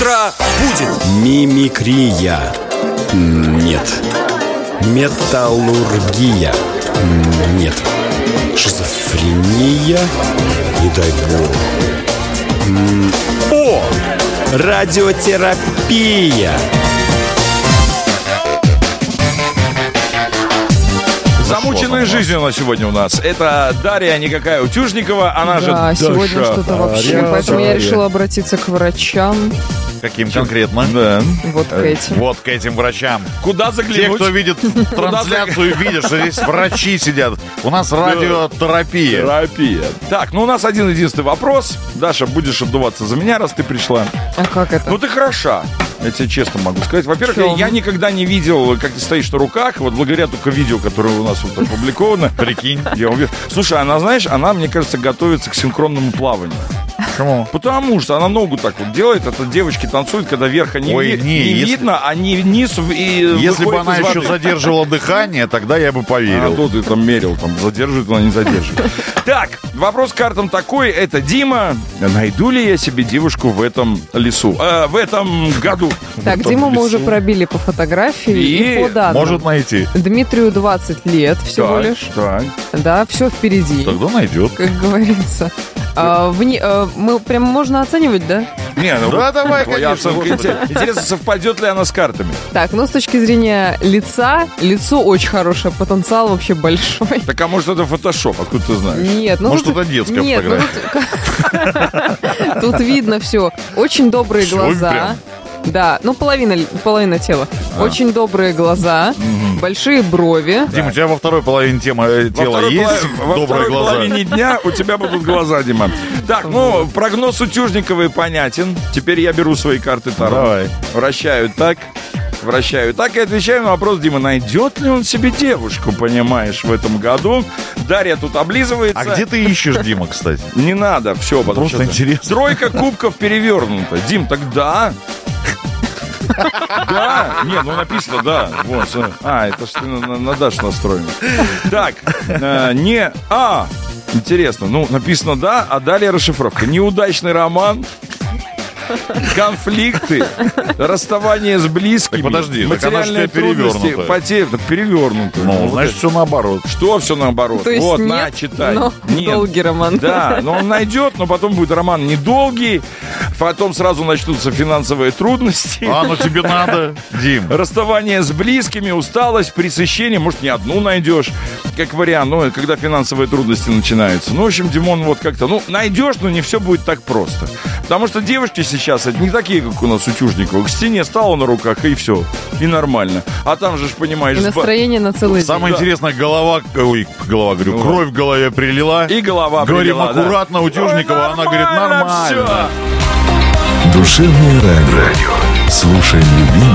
Утро будет. Мимикрия. Нет. Металлургия. Нет. Шизофрения. Не дай бог. О! Радиотерапия. Замученная жизнь у нас сегодня у нас. Это Дарья никакая Утюжникова, она же Даша. Сегодня что-то вообще. Поэтому я решила обратиться к врачам. Каким конкретно? Да. Вот к этим. Вот к этим врачам. Куда заглянуть? Те, кто видит трансляцию, видят, что здесь врачи сидят. У нас радиотерапия. Терапия. Так, ну у нас один-единственный вопрос. Даша, будешь отдуваться за меня, раз ты пришла. А как это? Ну ты хороша. Я тебе честно могу сказать. Во-первых, я никогда не видел, как ты стоишь на руках. Вот благодаря только видео, которое у нас вот опубликовано. Прикинь. Я уверен. Слушай, она, знаешь, она, мне кажется, готовится к синхронному плаванию. Почему? Потому что она ногу так вот делает. Это девочки танцуют, когда верха не видно, а низ и если бы она из воды. еще задерживала дыхание, тогда я бы поверил. А то ты там мерил, там задерживает, она не задерживает. Так, вопрос к картам такой. Это Дима. Найду ли я себе девушку в этом лесу? В этом году. Так, Диму мы уже пробили по фотографии и по данным. Может найти. Дмитрию 20 лет всего лишь. Так. Да, все впереди. Тогда найдет. Как говорится. Мы прям можно оценивать, да? Не, ну да, давай, твоя конечно. оценка. Интересно, совпадет ли она с картами? Так, ну с точки зрения лица, лицо очень хорошее, потенциал вообще большой. Так, а может это фотошоп, откуда ты знаешь? Нет, ну может это детская фотография. Тут видно все. Очень добрые глаза. Да, ну половина тела. Очень добрые глаза, большие брови. Дим, у тебя во второй половине тела есть добрые во второй глаза? половине дня у тебя будут глаза, Дима. Так, ну, прогноз Утюжниковой понятен. Теперь я беру свои карты Таро. Давай. Вращаю так и отвечаю на вопрос, Дима, найдет ли он себе девушку, понимаешь, в этом году. Дарья тут облизывается. А где ты ищешь, Дима, кстати? Не надо, все. Просто интересно. Тройка кубков перевернута. Дим, тогда... Да, не, ну написано, да. Вот. Это что на Дашу настроено. Так, интересно, ну написано да, а далее расшифровка. Неудачный роман, конфликты, расставание с близкими. Так подожди, так она же материальные у тебя трудности, потери. Перевернуто. Ну, значит, все наоборот. Что все наоборот? То есть Вот, нет, на, читай. но Нет. долгий роман. Да, но он найдет, но потом будет роман недолгий, потом сразу начнутся финансовые трудности. Ну тебе надо, Дим. Расставание с близкими, усталость, пресыщение. Может, не одну найдешь, как вариант, ну, когда финансовые трудности начинаются. Ну, в общем, Димон, вот как-то, найдешь, но не все будет так просто. Потому что девушки сейчас, это не такие, как у нас у Тюжникова. К стене стала на руках, и все. И нормально. А там же, понимаешь... И настроение на целый день. Самое интересное, кровь в голове прилила. И голова Говорим прилила, да. аккуратно у Тюжникова, она говорит, нормально. Всё. Душевное радио. Слушаем любимых.